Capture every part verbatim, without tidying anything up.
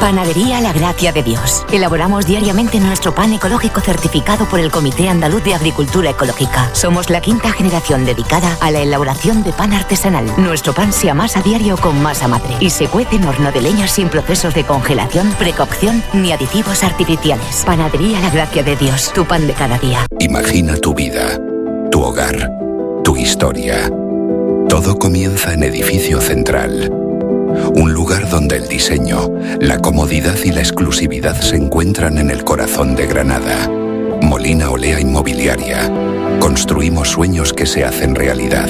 Panadería La Gracia de Dios. Elaboramos diariamente nuestro pan ecológico certificado por el Comité Andaluz de Agricultura Ecológica. Somos la quinta generación dedicada a la elaboración de pan artesanal. Nuestro pan se amasa a diario con masa madre y se cuece en horno de leña sin procesos de congelación, precocción ni aditivos artificiales. Panadería La Gracia de Dios, tu pan de cada día. Imagina tu vida, tu hogar, tu historia. Todo comienza en Edificio Central. Un lugar donde el diseño, la comodidad y la exclusividad se encuentran en el corazón de Granada. Molina Olea Inmobiliaria. Construimos sueños que se hacen realidad.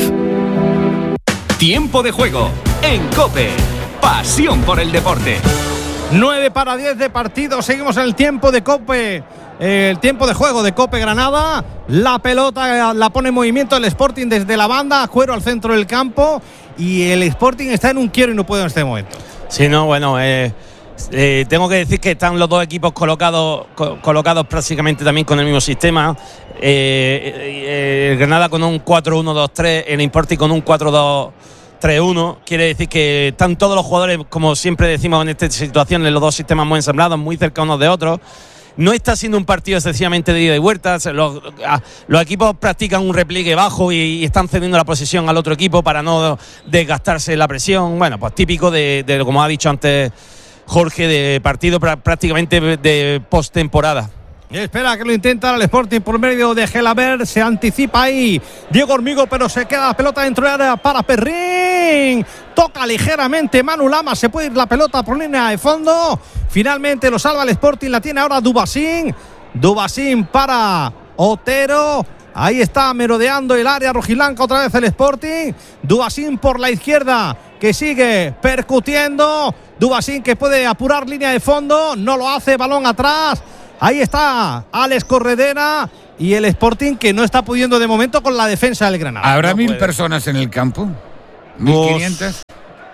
Tiempo de juego en COPE. Pasión por el deporte. nueve para diez de partido. Seguimos en el tiempo de COPE. El tiempo de juego de COPE Granada. La pelota la pone en movimiento el Sporting desde la banda. Cuero al centro del campo. Y el Sporting está en un quiero y no puede en este momento. Sí, no, bueno, eh, eh, tengo que decir que están los dos equipos colocados co- colocados prácticamente también con el mismo sistema. Eh, eh, el Granada con un cuatro uno dos tres, el Sporting con un cuatro dos tres uno. Quiere decir que están todos los jugadores, como siempre decimos en esta situación, en los dos sistemas muy ensamblados, muy cerca unos de otros. No está siendo un partido excesivamente de ida y vuelta. Los, los equipos practican un repliegue bajo y, y están cediendo la posesión al otro equipo para no desgastarse la presión. Bueno, pues típico de, de como ha dicho antes Jorge, de partido prácticamente de postemporada. Espera que lo intenta el Sporting por medio de Gelabert. Se anticipa ahí Diego Hormigo, pero se queda la pelota dentro de área para Perrín. Toca ligeramente Manu Lama. Se puede ir la pelota por línea de fondo. Finalmente lo salva el Sporting. La tiene ahora Dubasín. Dubasín para Otero. Ahí está merodeando el área rojiblanca otra vez el Sporting. Dubasín por la izquierda, que sigue percutiendo. Dubasín que puede apurar línea de fondo. No lo hace, balón atrás. Ahí está Alex Corredera y el Sporting que no está pudiendo de momento con la defensa del Granada. ¿Habrá no mil puede. personas en el campo? ¿Mil quinientas?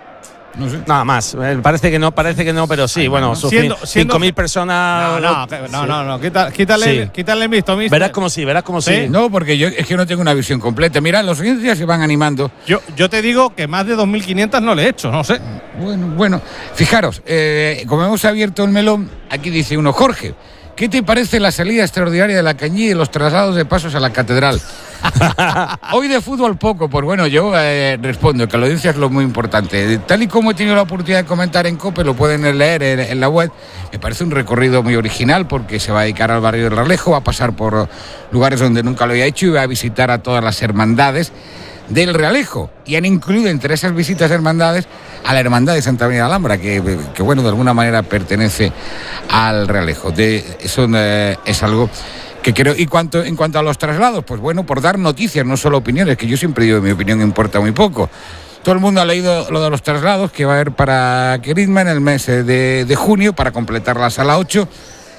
No sé. Nada más, eh, parece que no, parece que no, pero sí, Ay, bueno, no. siendo, cinco mil personas. No, no, no, no, no, quita, quítale, Sí. quítale el visto, mister. Verás como sí, verás como sí. Sí. No, porque yo es que no tengo una visión completa. Mira, los oyentes ya se van animando. Yo, yo te digo que más de dos mil quinientas no le he hecho, no sé. Bueno, bueno, fijaros, eh, como hemos abierto el melón, aquí dice uno, Jorge, ¿qué te parece la salida extraordinaria de la Cañí y los traslados de pasos a la catedral? Hoy de fútbol poco, pues bueno, yo eh, respondo que la audiencia es lo muy importante. Tal y como he tenido la oportunidad de comentar en COPE, lo pueden leer en, en la web, me parece un recorrido muy original porque se va a dedicar al barrio del Realejo, va a pasar por lugares donde nunca lo había hecho y va a visitar a todas las hermandades del Realejo, y han incluido entre esas visitas a hermandades a la Hermandad de Santa María de Alhambra, que, que bueno, de alguna manera pertenece al Realejo. De, eso eh, es algo que creo. Y cuanto, en cuanto a los traslados, pues bueno, por dar noticias, no solo opiniones, que yo siempre digo que mi opinión importa muy poco. Todo el mundo ha leído lo de los traslados que va a haber para Querisma en el mes de, de junio, para completar la sala ocho.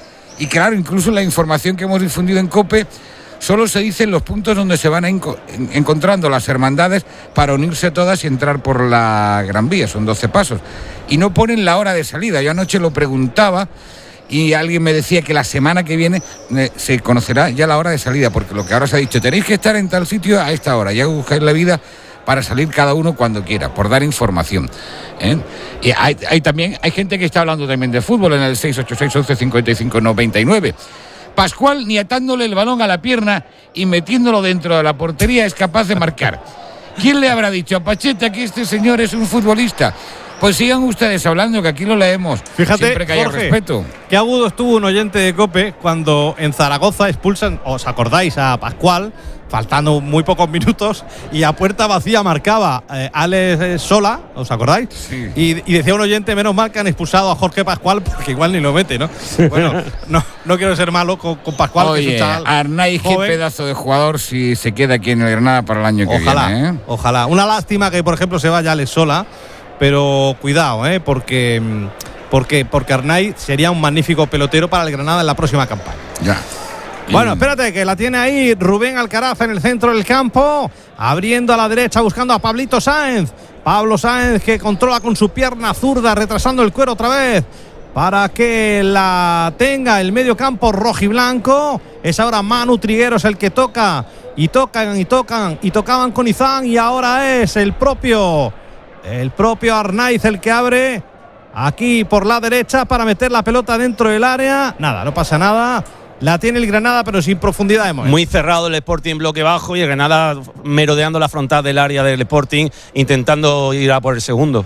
Y claro, incluso la información que hemos difundido en COPE solo se dice en los puntos donde se van a enco- encontrando las hermandades para unirse todas y entrar por la Gran Vía. Son doce pasos. Y no ponen la hora de salida. Yo anoche lo preguntaba y alguien me decía que la semana que viene eh, se conocerá ya la hora de salida, porque lo que ahora se ha dicho, tenéis que estar en tal sitio a esta hora. Ya buscáis la vida para salir cada uno cuando quiera, por dar información. ¿eh? Y hay, hay también hay gente que está hablando también de fútbol en el seis ocho seis, once cincuenta y cinco, noventa y nueve. Pascual, ni atándole el balón a la pierna y metiéndolo dentro de la portería, es capaz de marcar. ¿Quién le habrá dicho a Pacheta que este señor es un futbolista? Pues sigan ustedes hablando, que aquí lo leemos. Fíjate, siempre que haya Jorge, respeto. qué agudo estuvo un oyente de COPE cuando en Zaragoza expulsan, os acordáis, a Pascual, faltando muy pocos minutos, y a puerta vacía marcaba eh, Alex Sola, ¿os acordáis? Sí. Y, y decía un oyente, menos mal que han expulsado a Jorge Pascual, porque igual ni lo mete, ¿no? Bueno, no, no quiero ser malo con, con Pascual, Oye, que es un chaval Arnaiz, qué joven. pedazo de jugador si se queda aquí en el Granada para el año que Ojalá, viene. ¿eh? ojalá. Una lástima que, por ejemplo, se vaya Alex Sola, pero cuidado, ¿eh? porque, porque, porque Arnaiz sería un magnífico pelotero para el Granada en la próxima campaña. Ya. Y- Bueno, espérate, que la tiene ahí Rubén Alcaraz en el centro del campo, abriendo a la derecha, buscando a Pablito Sáenz. Pablo Sáenz, que controla con su pierna zurda, retrasando el cuero otra vez, para que la tenga el medio campo rojiblanco. Es ahora Manu Trigueros el que toca, y tocan, y tocan, y tocaban con Izán, y ahora es el propio, el propio Arnaiz el que abre aquí por la derecha para meter la pelota dentro del área. Nada, no pasa nada. La tiene el Granada, pero sin profundidad de momento. Muy cerrado el Sporting, bloque bajo, y el Granada merodeando la frontal del área del Sporting, intentando ir a por el segundo.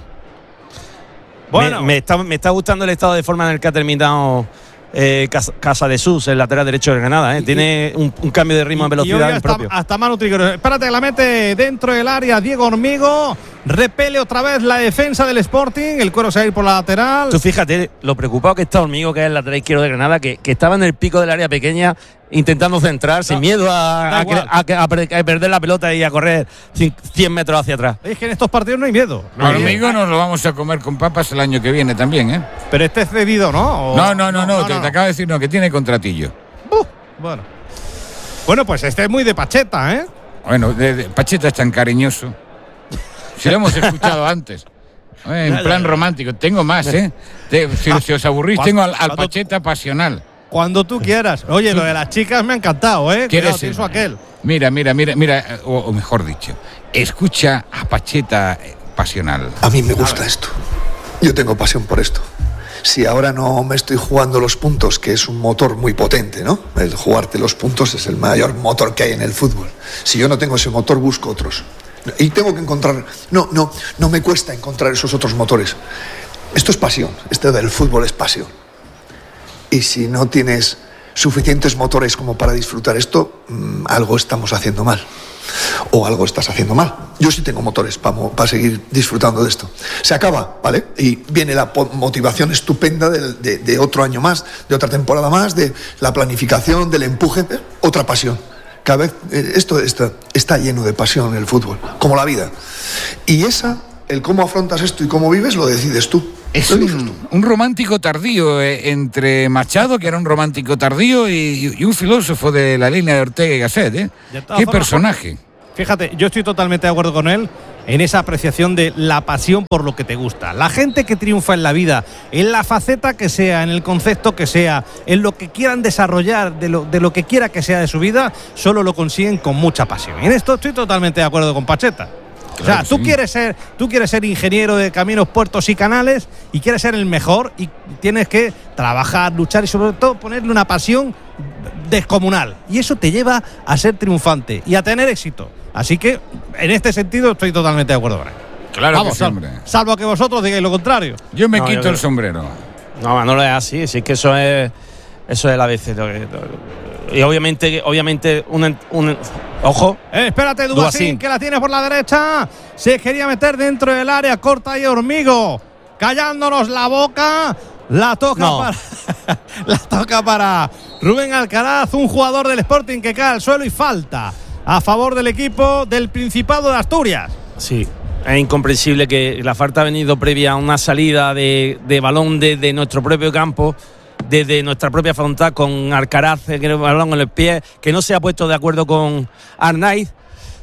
Bueno, me, me, está, me está gustando el estado de forma en el que ha terminado eh, Casa de Sus, el lateral derecho del Granada. ¿eh? Tiene un, un cambio de ritmo en velocidad hasta, propio. Hasta Manu Trigueros. Espérate, la mete dentro del área Diego Hormigo. Repele otra vez la defensa del Sporting. El Cuero se va a ir por la lateral. Tú fíjate lo preocupado que está Hormigo, que es el lateral izquierdo de Granada, que, que estaba en el pico del área pequeña intentando centrar, no, sin miedo a, a, a, a, a perder la pelota y a correr cien metros hacia atrás. Es que en estos partidos no hay miedo. No hay Hormigo miedo. Nos lo vamos a comer con papas el año que viene también, ¿eh? Pero este es cedido, ¿no? O, no, no, no, no, no, te, no. te acabo de decir no, que tiene contratillo. Uh, bueno. Bueno, pues este es muy de Pacheta, ¿eh? Bueno, de, de, Pacheta es tan cariñoso. Si lo hemos escuchado antes. Eh, en plan romántico. Tengo más, ¿eh? Te, si, si os aburrís, tengo al, al Pacheta pasional. Cuando tú quieras. Oye, lo de las chicas me ha encantado, ¿eh? ¿Quieres Cuidado, eso aquel. Mira, mira, mira, mira, o, o mejor dicho, escucha a Pacheta pasional. A mí me gusta esto. Yo tengo pasión por esto. Si ahora no me estoy jugando los puntos, que es un motor muy potente, ¿no? El jugarte los puntos es el mayor motor que hay en el fútbol. Si yo no tengo ese motor, busco otros. Y tengo que encontrar... No, no, no me cuesta encontrar esos otros motores. Esto es pasión. Esto del fútbol es pasión. Y si no tienes suficientes motores como para disfrutar esto, mmm, algo estamos haciendo mal. O algo estás haciendo mal. Yo sí tengo motores para pa seguir disfrutando de esto. Se acaba, ¿vale? Y viene la motivación estupenda de, de, de otro año más, de otra temporada más, de la planificación, del empuje, ¿eh? Otra pasión. Cada vez esto está, está lleno de pasión el fútbol, como la vida. Y esa, el cómo afrontas esto y cómo vives, lo decides tú. Es un, un romántico tardío eh, entre Machado, que era un romántico tardío, y, y un filósofo de la línea de Ortega y Gasset. ¿eh? Qué personaje. Fíjate, yo estoy totalmente de acuerdo con él en esa apreciación de la pasión por lo que te gusta. La gente que triunfa en la vida, en la faceta que sea, en el concepto que sea, en lo que quieran desarrollar, de lo, de lo que quiera que sea de su vida, solo lo consiguen con mucha pasión. Y en esto estoy totalmente de acuerdo con Pacheta. Claro, o sea, tú, sí. quieres ser, tú quieres ser ingeniero de caminos, puertos y canales y quieres ser el mejor y tienes que trabajar, luchar y sobre todo ponerle una pasión descomunal. Y eso te lleva a ser triunfante y a tener éxito. Así que, en este sentido, estoy totalmente de acuerdo con él. Claro. Vamos, que sí, hombre. Salvo que vosotros digáis lo contrario. Yo me no, quito yo el sombrero. No, no lo es así. Si es que eso es eso es el A B C. Y obviamente, obviamente, un, un ojo. Eh, espérate, Duasín, que la tiene por la derecha. Se quería meter dentro del área, corta y Hormigo. Callándonos la boca. La toca no. para la toca para Rubén Alcaraz, un jugador del Sporting que cae al suelo y falta a favor del equipo del Principado de Asturias. Sí, es incomprensible que la falta ha venido previa a una salida de, de balón desde de nuestro propio campo, desde nuestra propia frontal, con Alcaraz, que el balón en los pies, que no se ha puesto de acuerdo con Arnaiz.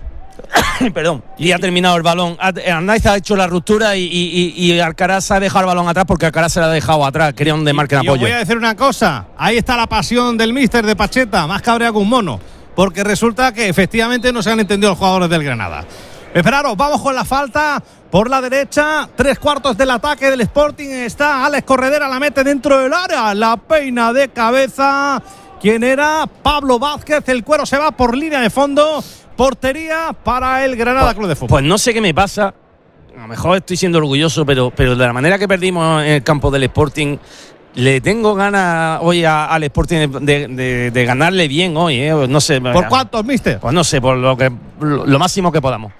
Perdón, y ha terminado el balón. Arnaiz ha hecho la ruptura y, y, y Alcaraz ha dejado el balón atrás porque Alcaraz se lo ha dejado atrás. Quería un desmarque de apoyo. Yo voy a decir una cosa. Ahí está la pasión del míster de Pacheta, más cabrea que un mono. Porque resulta que efectivamente no se han entendido los jugadores del Granada. Esperaros, vamos con la falta por la derecha. Tres cuartos del ataque del Sporting. Está Alex Corredera, la mete dentro del área. La peina de cabeza. ¿Quién era? Pablo Vázquez. El Cuero se va por línea de fondo. Portería para el Granada pues, Club de Fútbol. Pues no sé qué me pasa. A lo mejor estoy siendo orgulloso, pero, pero de la manera que perdimos en el campo del Sporting, le tengo ganas hoy a, al Sporting de, de, de ganarle bien hoy, ¿eh? No sé. ¿Por cuántos, mister? Pues no sé, por lo que lo, lo máximo que podamos.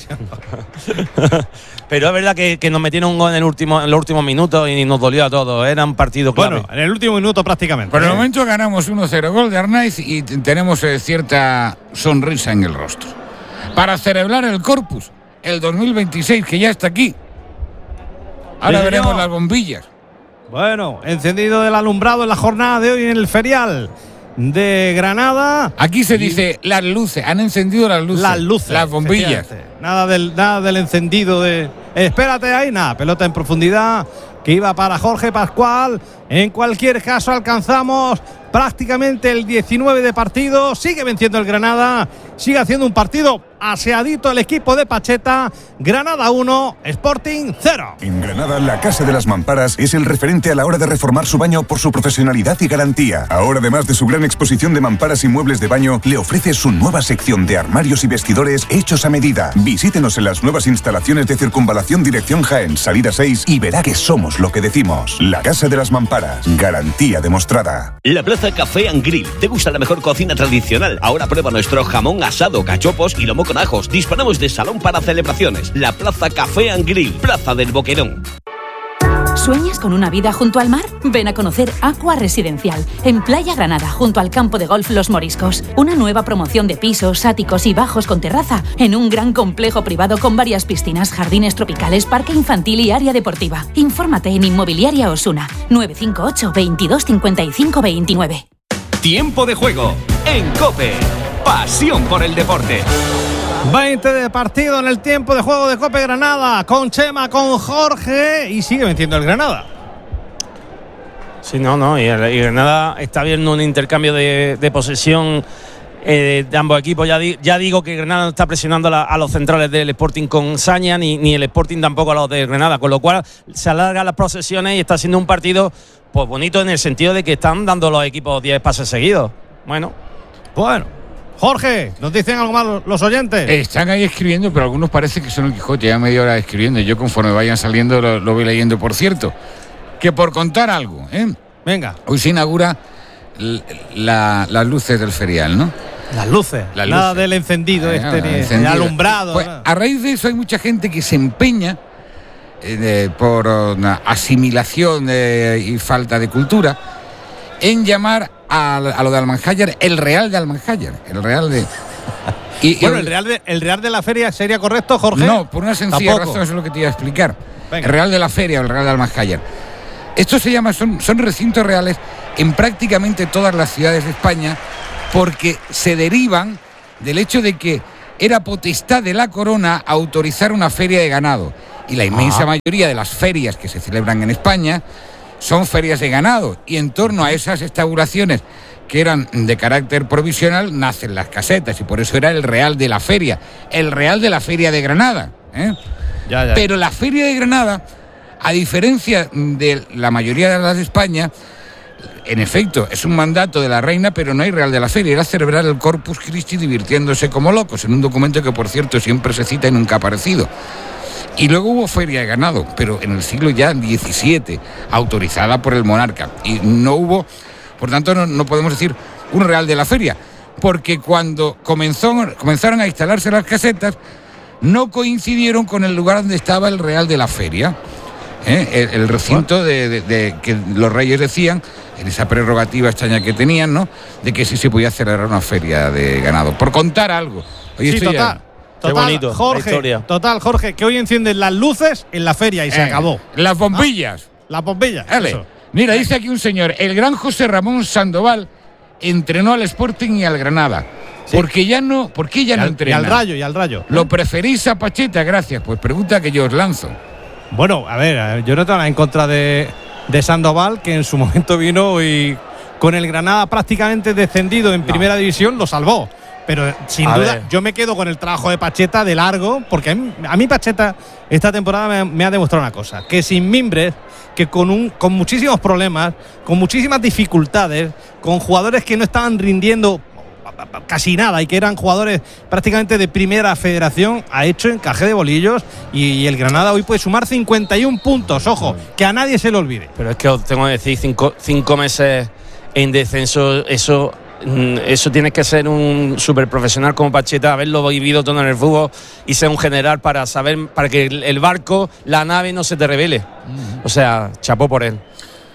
Pero es verdad que, que nos metieron un gol en, el último, en los últimos minutos y nos dolió a todos. Era un partido clave. Bueno, en el último minuto prácticamente. Por el momento ganamos uno cero, gol de Arnaiz, y tenemos eh, cierta sonrisa en el rostro. Para celebrar el Corpus, el dos mil veintiséis, que ya está aquí. Ahora sí, veremos no. las bombillas. Bueno, encendido del alumbrado en la jornada de hoy en el ferial de Granada. Aquí se dice las luces, han encendido las luces. Las luces. Las bombillas. Nada del, nada del encendido de... Espérate ahí, nada, pelota en profundidad que iba para Jorge Pascual. En cualquier caso alcanzamos prácticamente el diecinueve de partido. Sigue venciendo el Granada, sigue haciendo un partido aseadito el equipo de Pacheta. Granada uno, Sporting cero. En Granada, la Casa de las Mamparas es el referente a la hora de reformar su baño por su profesionalidad y garantía. Ahora, además de su gran exposición de mamparas y muebles de baño, le ofrece su nueva sección de armarios y vestidores hechos a medida. Visítenos en las nuevas instalaciones de Circunvalación Dirección Jaén, salida seis, y verá que somos lo que decimos. La Casa de las Mamparas, garantía demostrada. La Plaza Café and Grill. ¿Te gusta la mejor cocina tradicional? Ahora prueba nuestro jamón asado, cachopos y lomo con ajos. Disponemos de salón para celebraciones. La Plaza Café and Grill, Plaza del Boquerón. ¿Sueñas con una vida junto al mar? Ven a conocer Aqua Residencial, en Playa Granada, junto al campo de golf Los Moriscos. Una nueva promoción de pisos, áticos y bajos con terraza, en un gran complejo privado con varias piscinas, jardines tropicales, parque infantil y área deportiva. Infórmate en Inmobiliaria Osuna, nueve cinco ocho, veintidós, cincuenta y cinco, veintinueve. Tiempo de juego en COPE. Pasión por el deporte. veinte de partido en el tiempo de juego de COPE Granada, con Chema, con Jorge, y sigue metiendo el Granada. Sí, no, no, y, el, y Granada está viendo un intercambio de, de posesión eh, de ambos equipos. Ya, di, ya digo que Granada no está presionando la, a los centrales del Sporting con saña, ni, ni el Sporting tampoco a los de Granada, con lo cual se alargan las posesiones y está siendo un partido pues bonito en el sentido de que están dando los equipos diez pases seguidos. Bueno, bueno. Jorge, ¿nos dicen algo más los oyentes? Están ahí escribiendo, pero algunos parece que son el Quijote, ya media hora escribiendo. Yo conforme vayan saliendo lo, lo voy leyendo. Por cierto, que por contar algo, ¿eh? Venga. Hoy se inaugura la, las luces del ferial, ¿no? Las luces, las nada luces. del encendido, eh, este, ni el alumbrado. Pues, a raíz de eso hay mucha gente que se empeña eh, por una asimilación eh, y falta de cultura en llamar a, a lo de Almanjayar el Real de Almanjayar, el Real de... Y, bueno, el, el, Real de, ¿el Real de la Feria sería correcto, Jorge? No, por una sencilla Tampoco. razón, eso es lo que te iba a explicar. Venga. El Real de la Feria o el Real de Almanjayar. Esto se llama, son, son recintos reales en prácticamente todas las ciudades de España, porque se derivan del hecho de que era potestad de la corona autorizar una feria de ganado. Y la inmensa ah. mayoría de las ferias que se celebran en España son ferias de ganado. Y en torno a esas instauraciones que eran de carácter provisional nacen las casetas. Y por eso era el Real de la Feria. El Real de la Feria de Granada. ¿eh? Ya, ya. Pero la Feria de Granada, a diferencia de la mayoría de las de España, en efecto, es un mandato de la reina, pero no hay Real de la Feria. Era celebrar el Corpus Christi divirtiéndose como locos, en un documento que, por cierto, siempre se cita y nunca ha aparecido. Y luego hubo feria de ganado, pero en el siglo ya diecisiete, autorizada por el monarca. Y no hubo, por tanto, no, no podemos decir un Real de la Feria, porque cuando comenzó, comenzaron a instalarse las casetas, no coincidieron con el lugar donde estaba el Real de la Feria. ¿eh? El, el recinto de, de, de que los reyes decían, en esa prerrogativa extraña que tenían, ¿no?, de que sí se podía celebrar una feria de ganado. Por contar algo. Oye, sí, total. Ya... Total, Qué bonito, Jorge, la historia. Total, Jorge, que hoy encienden las luces en la feria y eh, se acabó. Las bombillas. ¿Ah? Las bombillas. Vale. Eso. Mira, dice aquí un señor, el gran José Ramón Sandoval entrenó al Sporting y al Granada. Sí. Porque ya no, ¿por qué ya y no al, entrena? Y al Rayo, y al Rayo. ¿Lo preferís a Pacheta? Gracias. Pues pregunta que yo os lanzo. Bueno, a ver, yo no tengo nada en contra de, de Sandoval, que en su momento vino y con el Granada prácticamente descendido en no. primera división lo salvó. Pero sin a duda, ver. yo me quedo con el trabajo de Pacheta de largo, porque a mí, a mí Pacheta esta temporada me, me ha demostrado una cosa, que sin Mimbres, que con, un, con muchísimos problemas, con muchísimas dificultades, con jugadores que no estaban rindiendo casi nada y que eran jugadores prácticamente de primera federación, ha hecho encaje de bolillos y, y el Granada hoy puede sumar cincuenta y un puntos, ojo, que a nadie se le olvide. Pero es que os tengo que decir, cinco, cinco meses en descenso, eso... Eso tienes que ser un súper profesional como Pacheta, haberlo vivido todo en el fútbol y ser un general para saber, para que el barco, la nave no se te revele. Uh-huh. O sea, chapó por él.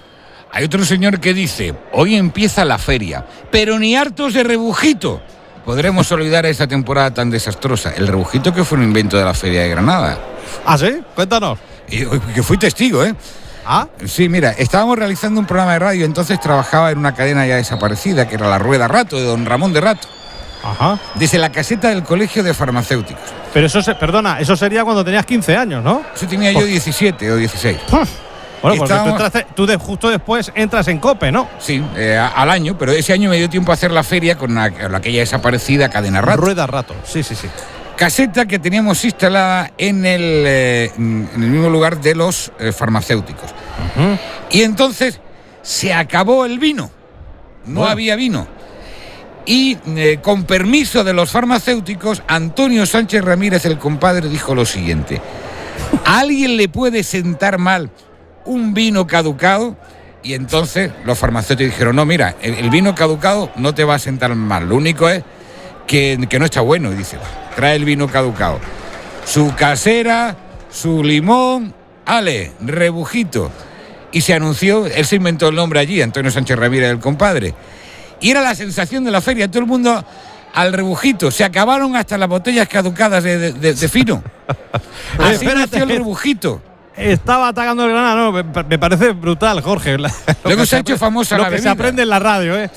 Hay otro señor que dice, hoy empieza la feria, pero ni hartos de rebujito podremos olvidar esta temporada tan desastrosa. El rebujito que fue un invento de la Feria de Granada. ¿Ah, sí? Cuéntanos. Y, que fui testigo, ¿eh? ¿Ah? Sí, mira, estábamos realizando un programa de radio, entonces trabajaba en una cadena ya desaparecida, que era La Rueda Rato, de don Ramón de Rato. Ajá. Desde la caseta del Colegio de Farmacéuticos. Pero eso, se, perdona, eso sería cuando tenías quince años, ¿no? Eso tenía yo diecisiete o dieciséis. Bueno, porque estábamos... tú, entraste, tú de, justo después entras en COPE, ¿no? Sí, eh, al año, pero ese año me dio tiempo a hacer la feria con, la, con aquella desaparecida cadena Rato. Rueda Rato, sí, sí, sí. Caseta que teníamos instalada en el, eh, en el mismo lugar de los eh, farmacéuticos. Uh-huh. Y entonces se acabó el vino. No bueno. había vino. Y eh, con permiso de los farmacéuticos, Antonio Sánchez Ramírez, el compadre, dijo lo siguiente: ¿a alguien le puede sentar mal un vino caducado? Y entonces los farmacéuticos dijeron: no, mira, el, el vino caducado no te va a sentar mal, lo único es que, que no está bueno. Y dice: trae el vino caducado, su casera, su limón, ale, rebujito. Y se anunció, él se inventó el nombre allí, Antonio Sánchez Ramírez, el compadre. Y era la sensación de la feria, todo el mundo al rebujito. Se acabaron hasta las botellas caducadas de, de, de fino. Así nació el rebujito. Estaba atacando el Granada, no, me, me parece brutal, Jorge. Lo Luego se ha hecho famosa la Lo que bebida. se aprende en la radio, ¿eh?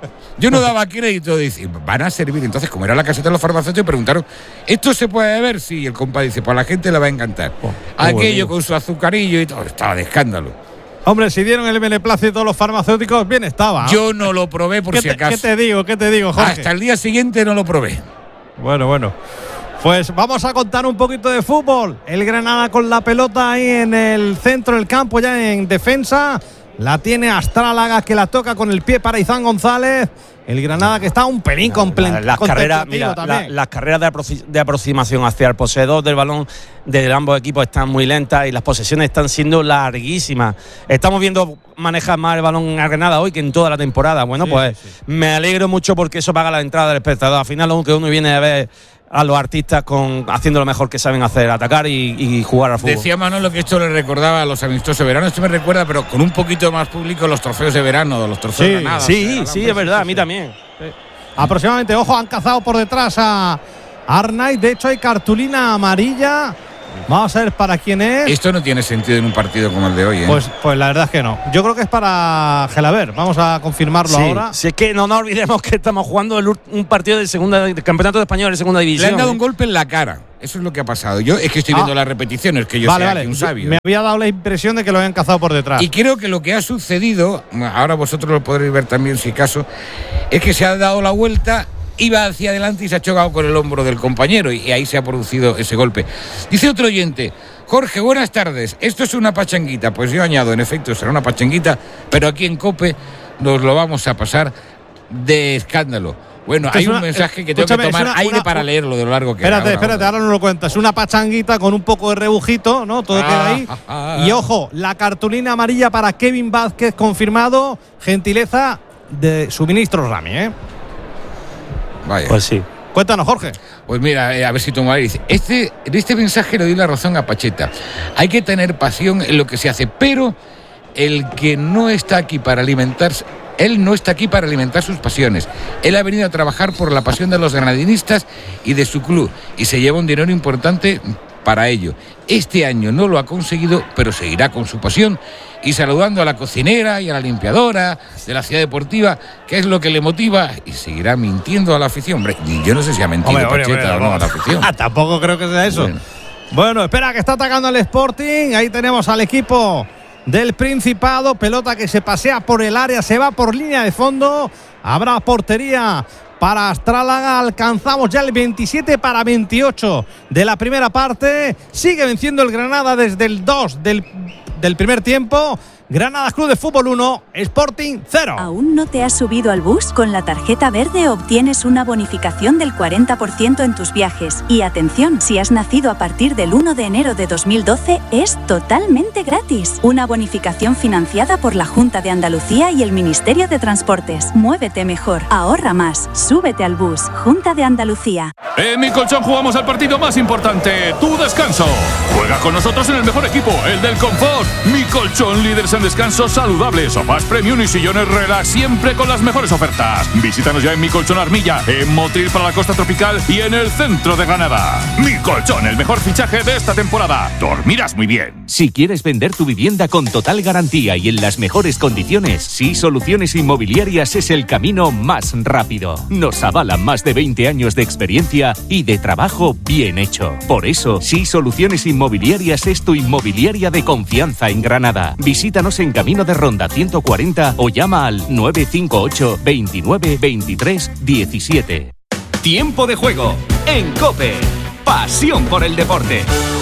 Yo no daba crédito, dice, van a servir. Entonces, como era la caseta de los farmacéuticos, preguntaron: ¿esto se puede beber? Sí, y el compadre dice: pues a la gente le va a encantar. Oh, Aquello bueno. Con su azucarillo y todo, estaba de escándalo. Hombre, si dieron el beneplácito a los farmacéuticos, bien estaba. ¿eh? Yo no lo probé por ¿Qué si te, acaso. ¿Qué te digo? ¿Qué te digo, Jorge? Hasta el día siguiente no lo probé. Bueno, bueno. Pues vamos a contar un poquito de fútbol. El Granada con la pelota ahí en el centro del campo, ya en defensa. La tiene Astrálaga, que la toca con el pie para Izán González. El Granada que está un pelín completo. Las carreras, mira, la, las carreras de, aproxi- de aproximación hacia el poseedor del balón de ambos equipos están muy lentas y las posesiones están siendo larguísimas. Estamos viendo manejar más el balón a Granada hoy que en toda la temporada. Bueno, sí, pues sí, sí. Me alegro mucho porque eso paga la entrada del espectador. Al final lo que uno viene a ver a los artistas con haciendo lo mejor que saben hacer, atacar y, y jugar al fútbol. Decía Manolo que esto le recordaba a los amistosos de verano. Esto me recuerda, pero con un poquito más público, los trofeos de verano, los trofeos sí, de Granada. Sí, o sea, sí, es verdad, sí, a mí sí. también. Sí. Aproximadamente, ojo, han cazado por detrás a Arnaiz. De hecho, hay cartulina amarilla. Vamos a ver para quién es. Esto no tiene sentido en un partido como el de hoy, ¿eh? Pues, pues la verdad es que no. Yo creo que es para Gelaber. Vamos a confirmarlo sí, ahora. Si es que no nos olvidemos que estamos jugando el, un partido del segunda del campeonato de español de segunda división. Le han dado ¿eh? un golpe en la cara. Eso es lo que ha pasado. Yo es que estoy viendo ah. las repeticiones, que yo vale, sea vale. aquí un sabio. Me había dado la impresión de que lo habían cazado por detrás. Y creo que lo que ha sucedido, ahora vosotros lo podréis ver también si caso, es que se ha dado la vuelta, iba hacia adelante y se ha chocado con el hombro del compañero y ahí se ha producido ese golpe. Dice otro oyente: Jorge, buenas tardes, esto es una pachanguita. Pues yo añado, en efecto, será una pachanguita, pero aquí en COPE nos lo vamos a pasar de escándalo. Bueno, hay una, un mensaje que tengo que tomar una, aire una, para leerlo de lo largo que Espérate, ahora, espérate, ahora no lo cuentas. Es una pachanguita con un poco de rebujito, ¿no? Todo ah, queda ahí. Ah, ah, y ojo, la cartulina amarilla para Kevin Vázquez confirmado. Gentileza de suministros Rami, ¿eh? Vaya. Pues sí. Cuéntanos, Jorge. Pues mira, eh, a ver si tomo aire. Dice, este, en este mensaje le doy la razón a Pacheta. Hay que tener pasión en lo que se hace, pero el que no está aquí para alimentarse... Él no está aquí para alimentar sus pasiones. Él ha venido a trabajar por la pasión de los granadinistas y de su club, y se lleva un dinero importante para ello. Este año no lo ha conseguido, pero seguirá con su pasión y saludando a la cocinera y a la limpiadora de la ciudad deportiva, que es lo que le motiva, y seguirá mintiendo a la afición. Hombre, yo no sé si ha mentido hombre, Pacheta hombre, hombre, o no a la afición. Tampoco creo que sea eso. Bueno. bueno, espera, que está atacando el Sporting. Ahí tenemos al equipo del Principado, pelota que se pasea por el área, se va por línea de fondo, habrá portería para Astrálaga, alcanzamos ya el veintisiete para veintiocho de la primera parte, sigue venciendo el Granada desde el dos del, del primer tiempo. Granada Club de Fútbol uno, Sporting cero. ¿Aún no te has subido al bus? Con la tarjeta verde obtienes una bonificación del cuarenta por ciento en tus viajes. Y atención, si has nacido a partir del uno de enero de dos mil doce, es totalmente gratis. Una bonificación financiada por la Junta de Andalucía y el Ministerio de Transportes. Muévete mejor, ahorra más, súbete al bus. Junta de Andalucía. En Mi Colchón jugamos al partido más importante, tu descanso. Juega con nosotros en el mejor equipo, el del confort. Mi Colchón, líderes en descanso saludable, sofás premium y sillones relax, siempre con las mejores ofertas. Visítanos ya en Mi Colchón Armilla, en Motril para la costa tropical y en el centro de Granada. Mi Colchón, el mejor fichaje de esta temporada. Dormirás muy bien. Si quieres vender tu vivienda con total garantía y en las mejores condiciones, Sí Soluciones Inmobiliarias es el camino más rápido. Nos avalan más de veinte años de experiencia y de trabajo bien hecho. Por eso, Sí Soluciones Inmobiliarias es tu inmobiliaria de confianza en Granada. Visítanos en Camino de Ronda ciento cuarenta o llama al nueve cinco ocho, veintinueve, veintitrés, diecisiete. Tiempo de juego en COPE. Pasión por el deporte.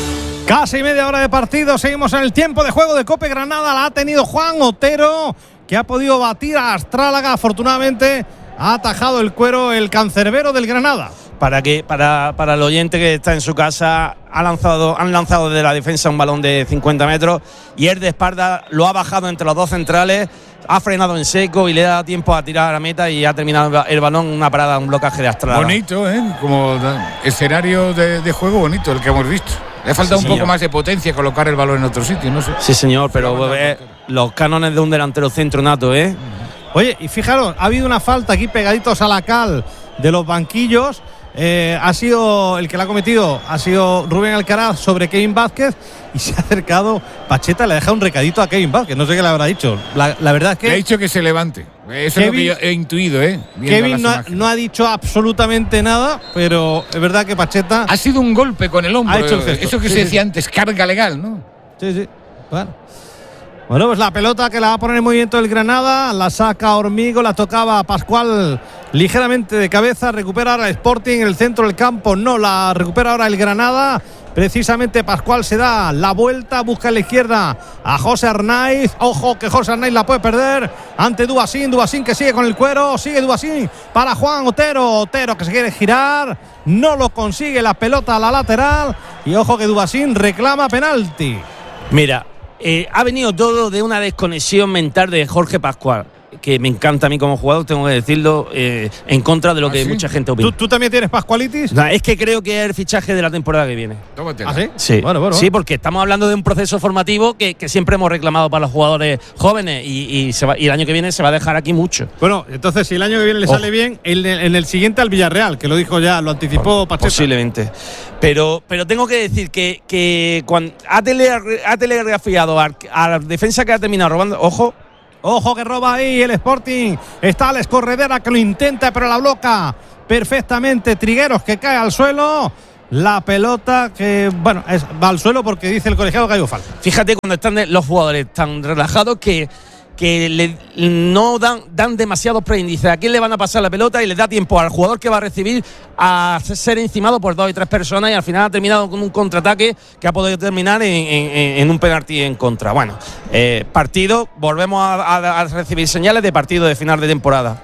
Casi media hora de partido, seguimos en el tiempo de juego de Cope Granada. La ha tenido Juan Otero, que ha podido batir a Astrálaga. Afortunadamente ha atajado el cuero el cancerbero del Granada. Para que para, para el oyente que está en su casa, ha lanzado, han lanzado desde la defensa un balón de cincuenta metros y el de espalda lo ha bajado entre los dos centrales, ha frenado en seco y le ha dado tiempo a tirar a la meta y ha terminado el balón en una parada, un blocaje de Astrálaga. Bonito, ¿eh? Como escenario de, de juego bonito el que hemos visto. Le ha faltado sí, un poco más de potencia colocar el balón en otro sitio, no sé. Sí, señor, pero eh, los cánones de un delantero centro nato, ¿eh? Oye, y fijaros, ha habido una falta aquí pegaditos a la cal de los banquillos. Eh, ha sido el que la ha cometido, ha sido Rubén Alcaraz sobre Kevin Vázquez y se ha acercado Pacheta, le ha dejado un recadito a Kevin Vázquez, no sé qué le habrá dicho. La, la verdad es que. Le ha dicho que se levante. Eso Kevin, es lo que yo he intuido, ¿eh? Kevin no ha, no ha dicho absolutamente nada, pero es verdad que Pacheta. Ha sido un golpe con el hombro. Ha hecho el gesto. Eso que sí, se sí, decía sí. antes, carga legal, ¿no? Sí, sí. Bueno. Bueno, pues la pelota que la va a poner en movimiento el Granada, la saca Hormigo, la tocaba Pascual ligeramente de cabeza, recupera ahora el Sporting en el centro del campo, no, la recupera ahora el Granada, precisamente Pascual se da la vuelta, busca en la izquierda a José Arnaiz, ojo que José Arnaiz la puede perder ante Dubasín, Dubasín que sigue con el cuero, sigue Dubasín para Juan Otero, Otero que se quiere girar, no lo consigue, la pelota a la lateral y ojo que Dubasín reclama penalti. Mira, Eh, ha venido todo de una desconexión mental de Jorge Pascual, que me encanta a mí como jugador, tengo que decirlo, eh, en contra de lo ¿Ah, que sí? mucha gente opina. ¿Tú, ¿Tú también tienes Pascualitis? No, es que creo que es el fichaje de la temporada que viene. ¿Ah, sí? Sí. Bueno, bueno. Sí, porque estamos hablando de un proceso formativo que, que siempre hemos reclamado para los jugadores jóvenes y, y, se va, y el año que viene se va a dejar aquí mucho. Bueno, entonces si el año que viene le oh. sale bien, en el, en el siguiente al Villarreal, que lo dijo ya, lo anticipó Pacheta. Posiblemente. Pero, pero tengo que decir que, que cuando ha, tele, ha telegrafiado a, a la defensa que ha terminado robando, ojo. Ojo que roba ahí el Sporting. Está Alex Corredera que lo intenta, pero la bloca perfectamente Trigueros, que cae al suelo. La pelota que, bueno, es, va al suelo porque dice el colegiado que hay falta. Fíjate cuando están de, los jugadores tan relajados que, que le, no dan, dan demasiados preíndices. ¿A quién le van a pasar la pelota? Y le da tiempo al jugador que va a recibir a ser encimado por dos y tres personas y al final ha terminado con un contraataque que ha podido terminar en, en, en un penalti en contra. Bueno, eh, partido, volvemos a, a, a recibir señales de partido de final de temporada.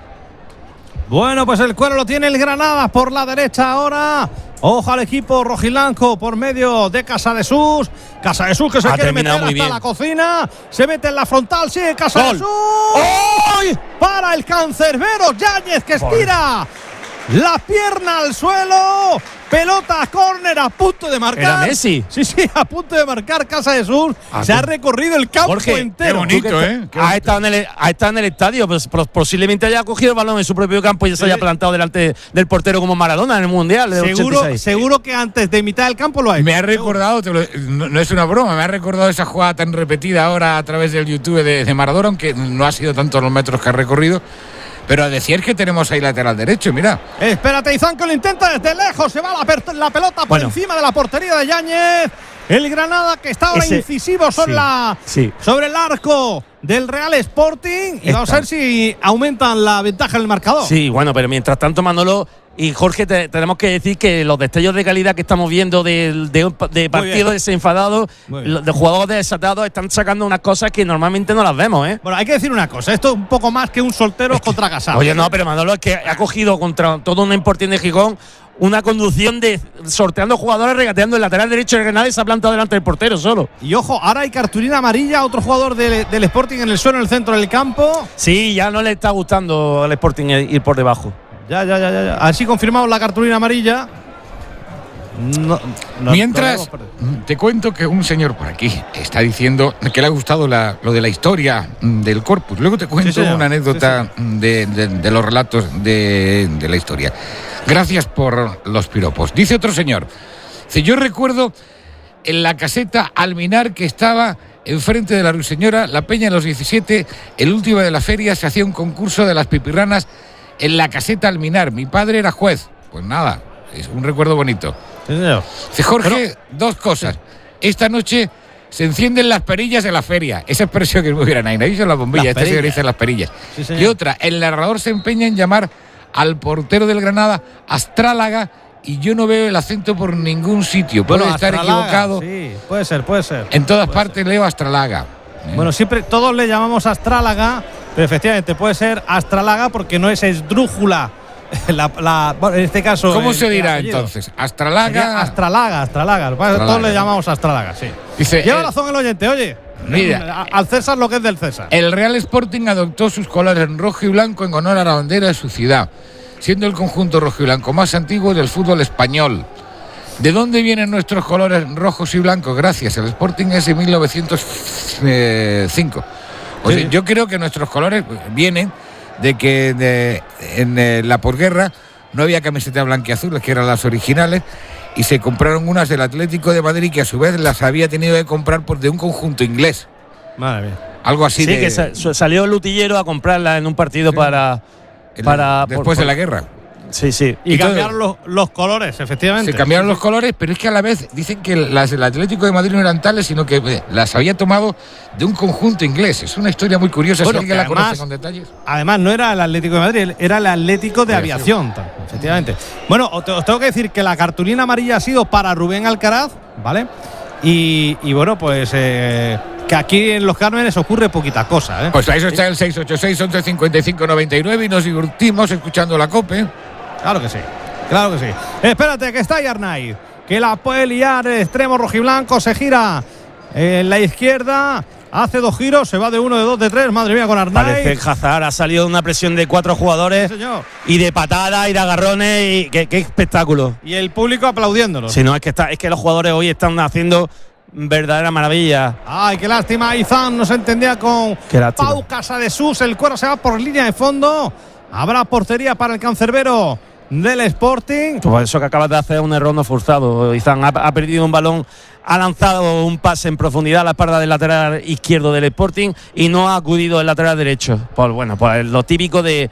Bueno, pues el cuero lo tiene el Granada por la derecha ahora. Ojo al equipo rojiblanco por medio de Casadesús. Casadesús que se ha quiere meter hasta bien. la cocina. Se mete en la frontal, sigue Casadesús. ¡Oh! Para el cancerbero Yáñez que estira la pierna al suelo. Pelota, córner, a punto de marcar. ¿Era Messi? Sí, sí, a punto de marcar Casadesús. Ah, se tú. ha recorrido el campo Jorge, entero. Qué bonito, ¿eh? Qué ha, estado en el, ha estado en el estadio, pues, posiblemente haya cogido el balón en su propio campo y ya se haya plantado delante del portero como Maradona en el Mundial de Seguro, ochenta y seis. seguro que antes de mitad del campo lo ha hecho. Me ha recordado, te lo, no, no es una broma, me ha recordado esa jugada tan repetida ahora a través del YouTube de, de Maradona, aunque no ha sido tanto los metros que ha recorrido. Pero a decir que tenemos ahí lateral derecho, mira. Espérate, Izán que lo intenta desde lejos. Se va la, per- la pelota por bueno. encima de la portería de Yáñez. El Granada que está ahora Ese, incisivo sobre, sí, la, sí. sobre el arco del Real Sporting. Y Está. vamos a ver si aumentan la ventaja en el marcador. Sí, bueno, pero mientras tanto, Manolo y Jorge, te, tenemos que decir que los destellos de calidad que estamos viendo de, de, de partidos desenfadados, de jugadores desatados, están sacando unas cosas que normalmente no las vemos, ¿eh? Bueno, hay que decir una cosa. Esto es un poco más que un soltero es que, contra Casado. Oye, no, pero Manolo es que ha cogido contra todo un Sporting de Gijón una conducción de sorteando jugadores, regateando el lateral derecho del Granada y se ha plantado delante del portero solo. Y ojo, ahora hay cartulina amarilla, otro jugador de, del Sporting en el suelo, en el centro del campo. Sí, ya no le está gustando al Sporting ir por debajo. Ya, ya, ya, ya. Así confirmamos la cartulina amarilla. No, no, Mientras, no te cuento que un señor por aquí está diciendo que le ha gustado la, lo de la historia del Corpus. Luego te cuento sí, una anécdota sí, sí. De, de, de los relatos de, de la historia. Gracias por los piropos. Dice otro señor. Dice, yo recuerdo en la caseta Alminar que estaba enfrente de la Ruiseñora, la Peña de los diecisiete, el último de la feria, se hacía un concurso de las pipirranas en la caseta Alminar. Mi padre era juez. Pues nada, es un recuerdo bonito. Sí, señor. Dice Jorge, Pero, dos cosas. Esta noche se encienden las perillas de la feria. Esa expresión que es muy granaina. Ahí son las bombillas, Las este señor perillas. dice las perillas. Sí, señor. Y otra, el narrador se empeña en llamar al portero del Granada Astrálaga y yo no veo el acento por ningún sitio. Puedo Bueno, estar Astralaga, equivocado. Sí, puede ser, puede ser. En todas puede partes ser. leo Astralaga. Bueno, siempre todos le llamamos Astrálaga, pero efectivamente puede ser Astralaga porque no es esdrújula. La, la, bueno, en este caso. ¿Cómo el, se dirá el entonces? Astralaga. Sería Astralaga, Astralaga. Astralaga. Todos le llamamos Astralaga, sí. Dice, Lleva eh, razón el oyente, oye. Mira. Al César lo que es del César. El Real Sporting adoptó sus colores en rojo y blanco en honor a la bandera de su ciudad, siendo el conjunto rojo y blanco más antiguo del fútbol español. ¿De dónde vienen nuestros colores rojos y blancos? Gracias, el Sporting es de mil novecientos cinco. O Sí. sea, yo creo que nuestros colores vienen de que de, en eh, la posguerra no había camisetas blanquiazules, que eran las originales, y se compraron unas del Atlético de Madrid, que a su vez las había tenido que comprar por de un conjunto inglés. Madre mía. Algo así Sí, de, que sa- salió el utillero a comprarla en un partido para, el- para. después por- de la guerra. Sí, sí. Y, Y todo- cambiaron los, los colores, efectivamente. Se cambiaron los colores, pero es que a la vez dicen que las del Atlético de Madrid no eran tales, sino que eh, las había tomado de un conjunto inglés. Es una historia muy curiosa, Bueno, si alguien que la conoce además- con detalles. Además, no era el Atlético de Madrid, era el Atlético de Aviación. Aviación, ta- efectivamente. Bueno, os te- os tengo que decir que la cartulina amarilla ha sido para Rubén Alcaraz, ¿vale? Y, y bueno, pues eh, que aquí en Los Cármenes ocurre poquita cosa, ¿eh? Pues a eso está el seis ocho seis, once cincuenta y cinco, noventa y nueve y nos divertimos escuchando la COPE. Claro que sí, claro que sí. Espérate, que está ahí Arnaiz, que la puede liar el extremo rojiblanco, se gira en la izquierda, hace dos giros, se va de uno, de dos, de tres, madre mía, con Parece Arnaiz. que Hazard ha salido de una presión de cuatro jugadores Sí, señor. y de patadas y de agarrones y qué, qué espectáculo. Y el público aplaudiéndolo. Si no, es que está, es que los jugadores hoy están haciendo verdadera maravilla. Ay, qué lástima, Izan no se entendía con Qué lástima. Pau Casadesús, el cuero se va por línea de fondo, habrá portería para el cancerbero del Sporting. Pues eso que acabas de hacer es un error no forzado. Izan ha, ha perdido un balón, ha lanzado un pase en profundidad a la espalda del lateral izquierdo del Sporting y no ha acudido el lateral derecho. Pues bueno, pues lo típico de,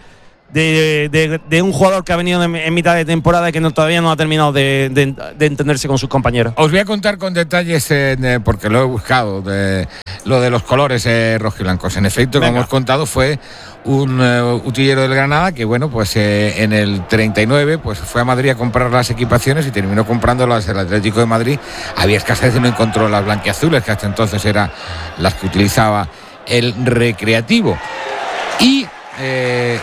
de, de, de un jugador que ha venido en, en mitad de temporada y que no, todavía no ha terminado de, de, de entenderse con sus compañeros. Os voy a contar con detalles, en, eh, porque lo he buscado, de lo de los colores eh, rojiblancos. En efecto, Venga. como os he contado, fue un eh, utillero del Granada que, bueno, pues eh, en el treinta y nueve pues fue a Madrid a comprar las equipaciones y terminó comprando las del Atlético de Madrid. Había escasez y no encontró las blanquiazules, que hasta entonces eran las que utilizaba el Recreativo. Y eh,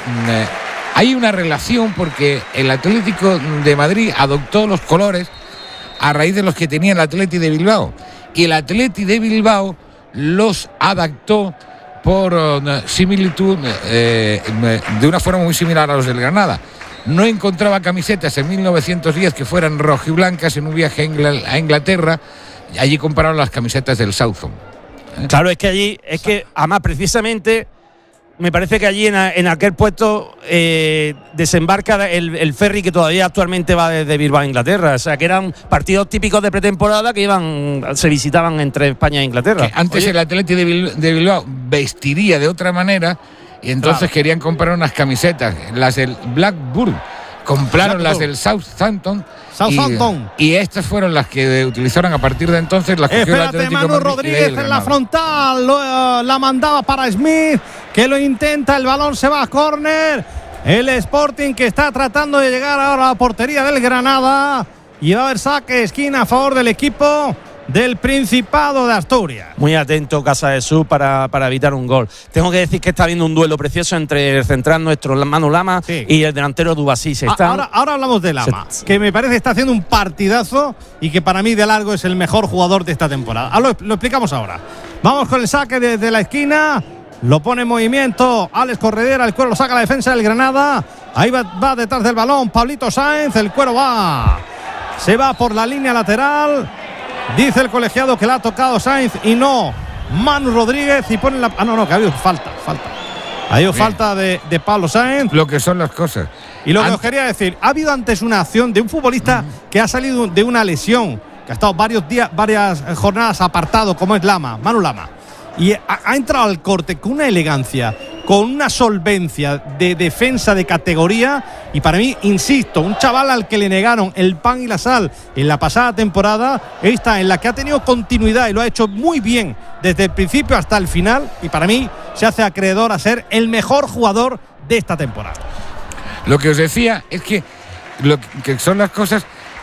hay una relación porque el Atlético de Madrid adoptó los colores a raíz de los que tenía el Atleti de Bilbao, y el Atleti de Bilbao los adaptó por uh, similitud eh, de una forma muy similar a los del Granada. No encontraba camisetas en mil novecientos diez que fueran rojiblancas en un viaje a, Ingl- a Inglaterra. Allí compraron las camisetas del Southam. Claro, es que allí, es que además precisamente me parece que allí en, a- en aquel puesto eh, desembarca el, el ferry que todavía actualmente va desde Bilbao a Inglaterra. O sea, que eran partidos típicos de pretemporada que iban, se visitaban entre España e Inglaterra. Que antes Oye, el Atleti de, Bil- de Bilbao vestiría de otra manera y entonces Claro. querían comprar unas camisetas, las del Blackburn. Compraron Blackburn. las del Southampton. Southampton. Y, y estas fueron las que utilizaron a partir de entonces. Las cogió el Espérate, Atlético Manu de Madrid y Rodríguez el en la Granada. frontal, lo, eh, la mandaba para Smith, que lo intenta, el balón se va a córner. El Sporting que está tratando de llegar ahora a la portería del Granada y va a haber saque esquina a favor del equipo del Principado de Asturias. muy atento Casa de Jesús para, para evitar un gol. Tengo que decir que está habiendo un duelo precioso entre el central nuestro Manu Lama Sí. y el delantero Dubasí. Se A- están- Ahora, ahora hablamos de Lama, Se- que me parece que está haciendo un partidazo y que para mí de largo es el mejor jugador de esta temporada. Ah, lo, lo explicamos ahora. Vamos con el saque desde la esquina. Lo pone en movimiento Alex Corredera, el cuero lo saca la defensa del Granada. Ahí va, va detrás del balón Pablito Sáenz, el cuero va. Se va por la línea lateral. Dice el colegiado que le ha tocado Sáenz y no Manu Rodríguez y pone la. Ah, no, no, que ha habido falta, falta. Ha habido Bien. falta de, de Pablo Sáenz. Lo que son las cosas. Y lo que Ant- os quería decir, ha habido antes una acción de un futbolista que ha salido de una lesión, que ha estado varios días, varias jornadas apartado, como es Lama, Manu Lama. Y ha, ha entrado al corte con una elegancia, con una solvencia de defensa de categoría. Y para mí, insisto, un chaval al que le negaron el pan y la sal en la pasada temporada, esta en la que ha tenido continuidad y lo ha hecho muy bien desde el principio hasta el final. Y para mí se hace acreedor a ser el mejor jugador de esta temporada. Lo que os decía es que lo que son las cosas.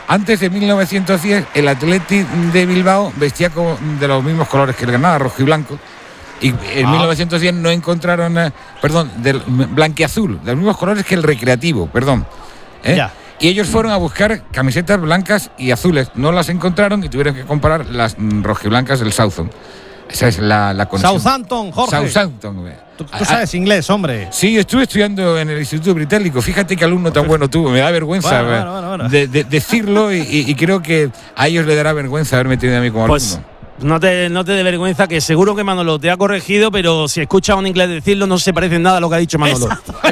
Antes de mil novecientos diez, el Athletic de Bilbao vestía de los mismos colores que el Granada, rojo y blanco. Y en ah. mil novecientos diez no encontraron, eh, perdón, del blanquiazul, de los mismos colores que el Recreativo, perdón. ¿eh? Ya. Y ellos fueron a buscar camisetas blancas y azules. No las encontraron y tuvieron que comprar las mm, rojiblancas del Southampton. Esa es la, la conexión. Southampton, Jorge. Southampton. Tú, tú sabes ah, inglés, hombre. Sí, estuve estudiando en el Instituto Británico. Fíjate qué alumno tan bueno tuvo. Me da vergüenza bueno, bueno, bueno, bueno. De, de, decirlo y, y, y creo que a ellos les dará vergüenza haberme tenido a mí como pues, alumno. No te, no te dé vergüenza, que seguro que Manolo te ha corregido, pero si escuchas a un inglés decirlo, no se parece en nada a lo que ha dicho Manolo.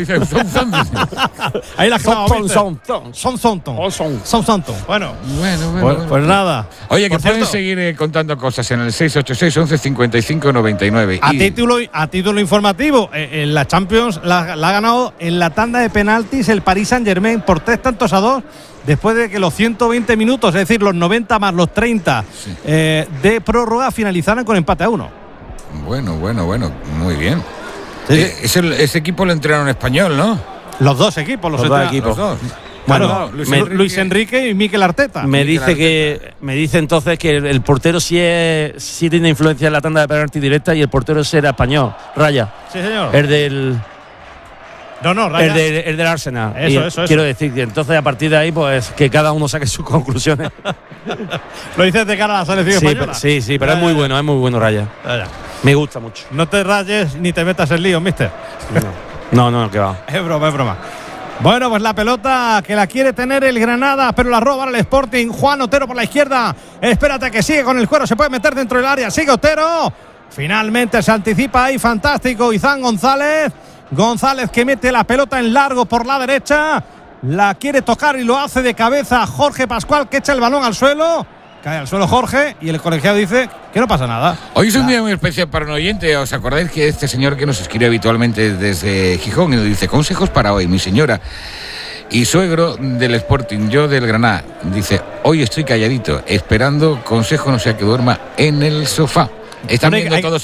Ahí la clava. Southampton. Bueno, bueno, bueno. Pues, pues nada. Oye, que pueden seguir eh, contando cosas en el seis ocho seis, once, cincuenta y cinco, noventa y nueve. A, y... título, a título informativo, eh, en la Champions la, la ha ganado en la tanda de penaltis el Paris Saint-Germain por tres tantos a dos. Después de que los ciento veinte minutos, es decir, los noventa más los treinta sí. eh, de prórroga finalizaran con empate a uno. Bueno, bueno, bueno, muy bien. Sí. Eh, ese, ese equipo lo entrenaron en español, ¿no? Los dos equipos, los, los dos equipos. Los dos. Bueno, bueno Luis, me, Enrique, Luis Enrique y Mikel Arteta. Me Mikel dice Arteta. que me dice entonces que el, el portero sí, es, sí tiene influencia en la tanda de penalti directa y el portero será español, Raya. Sí, señor. El del No, no, Raya. El, de, el del Arsenal. Eso, y eso, quiero eso. decir que entonces a partir de ahí, pues que cada uno saque sus conclusiones. Lo dices de cara a la selección sí, española. Pero, sí, sí, pero ya, es muy ya, bueno, es muy bueno Raya. Ya, ya. Me gusta mucho. No te rayes ni te metas en lío, mister. No, no, no, que va. Es broma, es broma. Bueno, pues la pelota que la quiere tener el Granada, pero la roba el Sporting. Juan Otero por la izquierda. Espérate que sigue con el cuero, se puede meter dentro del área. Sigue Otero. Finalmente se anticipa ahí, fantástico. Izán González. González que mete la pelota en largo por la derecha. La quiere tocar y lo hace de cabeza Jorge Pascual, que echa el balón al suelo. Cae al suelo Jorge y el colegiado dice que no pasa nada. Hoy es un día muy especial para un oyente. ¿Os acordáis que este señor que nos escribe habitualmente desde Gijón y nos dice consejos para hoy, mi señora y suegro del Sporting, yo del Granada? Dice, hoy estoy calladito, esperando consejo, no sea que duerma en el sofá. Están bueno, viendo hay, todos